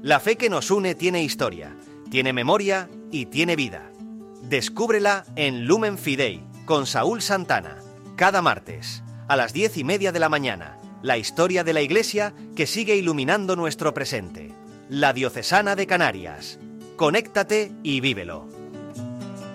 La fe que nos une tiene historia, tiene memoria y tiene vida. Descúbrela en Lumen Fidei, con Saúl Santana. Cada martes, a las 10:30 de la mañana. La historia de la Iglesia que sigue iluminando nuestro presente. La Diocesana de Canarias. Conéctate y vívelo.